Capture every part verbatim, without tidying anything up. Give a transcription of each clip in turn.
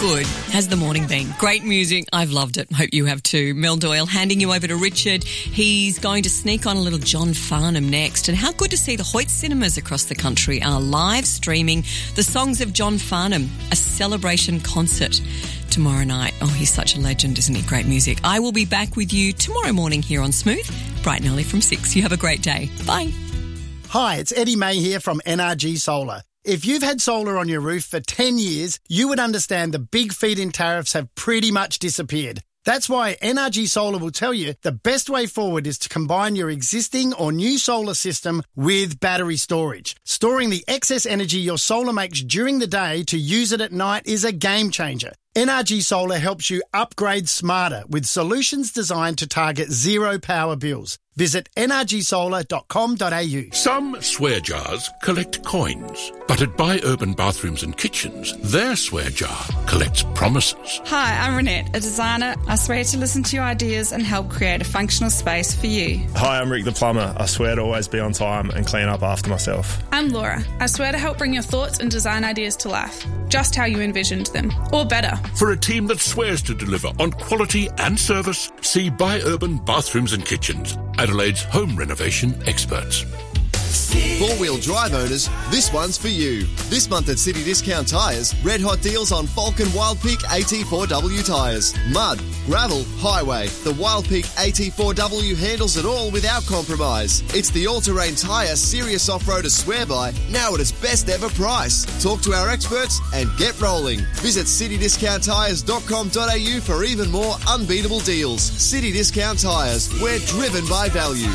good has the morning been? Great music. I've loved it. Hope you have too. Mel Doyle handing you over to Richard. He's going to sneak on a little John Farnham next. And how good to see the Hoyt cinemas across the country are live streaming the songs of John Farnham, a celebration concert tomorrow night. Oh, he's such a legend, isn't he? Great music. I will be back with you tomorrow morning here on Smooth, bright and early from six. You have a great day. Bye. Hi, it's Eddie May here from N R G Solar. If you've had solar on your roof for ten years, you would understand the big feed-in tariffs have pretty much disappeared. That's why N R G Solar will tell you the best way forward is to combine your existing or new solar system with battery storage. Storing the excess energy your solar makes during the day to use it at night is a game changer. N R G Solar helps you upgrade smarter with solutions designed to target zero power bills. Visit n r g solar dot com dot a u. Some swear jars collect coins, but at Buy Urban Bathrooms and Kitchens, their swear jar collects promises. Hi, I'm Renette, a designer. I swear to listen to your ideas and help create a functional space for you. Hi, I'm Rick the plumber. I swear to always be on time and clean up after myself. I'm Laura. I swear to help bring your thoughts and design ideas to life, just how you envisioned them, or better. For a team that swears to deliver on quality and service, see Buy Urban Bathrooms and Kitchens, Adelaide's home renovation experts. Four-wheel drive owners, this one's for you. This month at City Discount Tyres, red hot deals on Falcon Wild Peak A T four W tyres. Mud, gravel, highway. The Wild Peak A T four W handles it all without compromise. It's the all-terrain tyre serious off-roader swear by, now at its best ever price. Talk to our experts and get rolling. Visit city discount tyres dot com dot a u for even more unbeatable deals. City Discount Tyres, we're driven by value.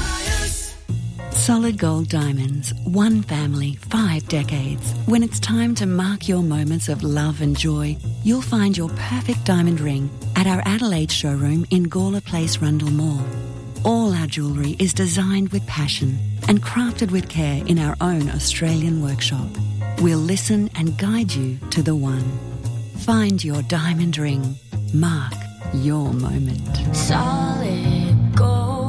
Solid Gold Diamonds, one family, five decades. When it's time to mark your moments of love and joy, you'll find your perfect diamond ring at our Adelaide showroom in Gawler Place, Rundle Mall. All our jewellery is designed with passion and crafted with care in our own Australian workshop. We'll listen and guide you to the one. Find your diamond ring. Mark your moment. Solid Gold.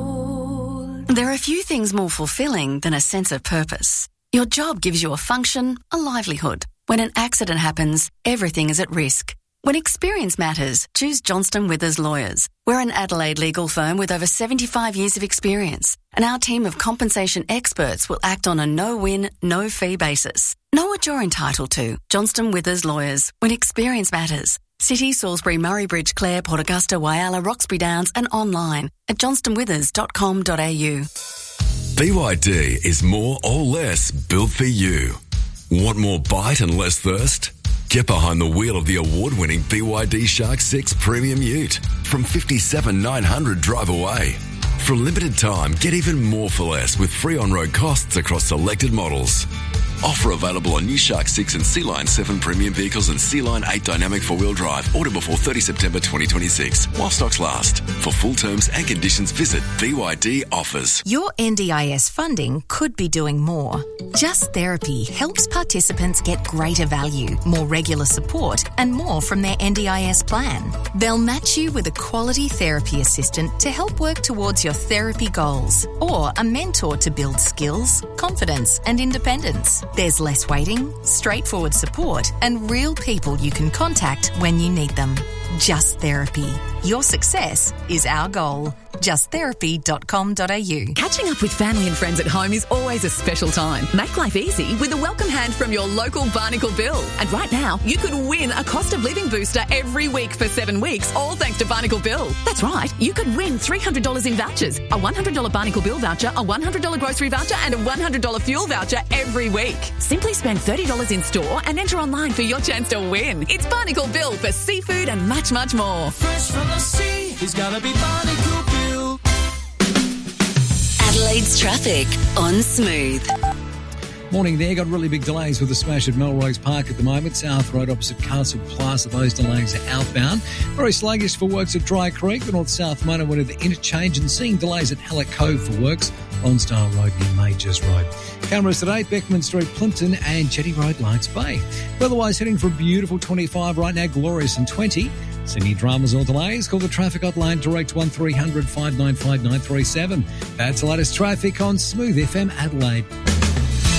There are few things more fulfilling than a sense of purpose. Your job gives you a function, a livelihood. When an accident happens, everything is at risk. When experience matters, choose Johnston Withers Lawyers. We're an Adelaide legal firm with over seventy-five years of experience, and our team of compensation experts will act on a no-win, no-fee basis. Know what you're entitled to. Johnston Withers Lawyers. When experience matters. City, Salisbury, Murray Bridge, Clare, Port Augusta, Whyalla, Roxby Downs and online at johnston withers dot com dot a u. B Y D is more or less built for you. Want more bite and less thirst? Get behind the wheel of the award-winning B Y D Shark six Premium Ute from fifty-seven thousand nine hundred drive away. For a limited time, get even more for less with free on-road costs across selected models. Offer available on new Shark six and Sea-Line seven premium vehicles and Sea-Line eight dynamic four-wheel drive. Order before thirtieth September twenty twenty-six while stocks last. For full terms and conditions, visit B Y D Offers. Your N D I S funding could be doing more. Just Therapy helps participants get greater value, more regular support and more from their N D I S plan. They'll match you with a quality therapy assistant to help work towards your therapy goals or a mentor to build skills, confidence and independence. There's less waiting, straightforward support, and real people you can contact when you need them. Just Therapy. Your success is our goal. just therapy dot com dot a u. Catching up with family and friends at home is always a special time. Make life easy with a welcome hand from your local Barnacle Bill. And right now, you could win a cost of living booster every week for seven weeks, all thanks to Barnacle Bill. That's right, you could win three hundred dollars in vouchers, a one hundred dollars Barnacle Bill voucher, a one hundred dollars grocery voucher, and a one hundred dollars fuel voucher every week. Simply spend thirty dollars in store and enter online for your chance to win. It's Barnacle Bill for seafood and much, much more. Fresh from the sea, it's gotta be Barnacle Bill. Adelaide's traffic on Smooth. Morning there. Got really big delays with the smash at Melrose Park at the moment. South Road opposite Castle Plaza. Those delays are outbound. Very sluggish for works at Dry Creek. The north-south motorway to the interchange and seeing delays at Halleck Cove for works. Lonsdale Road near Majors Road. Cameras today, Beckman Street, Plimpton and Jetty Road, Lights Bay. Otherwise heading for a beautiful twenty-five right now, glorious and twenty. Sydney dramas or delays, call the traffic hotline direct one three hundred five nine five nine three seven. That's the latest traffic on Smooth F M Adelaide.